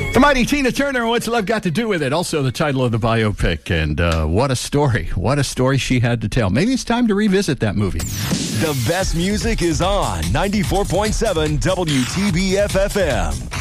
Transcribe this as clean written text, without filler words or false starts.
The mighty Tina Turner, What's Love Got to Do with It? Also the title of the biopic. And what a story. What a story she had to tell. Maybe it's time to revisit that movie. The best music is on 94.7 WTBF FM.